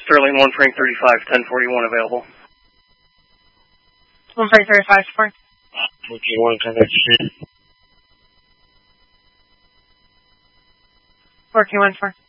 Sterling 1 Frank 35, 1041 available. 1 Frank 35, support. Okay, 1 contact you. 4Q14.